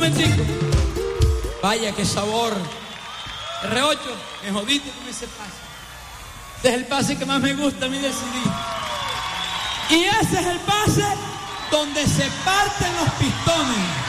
momentico. Vaya, qué sabor. R8, me jodiste con ese pase. Este es el pase que más me gusta a mí del CD. Y ese es el pase donde se parten los pistones.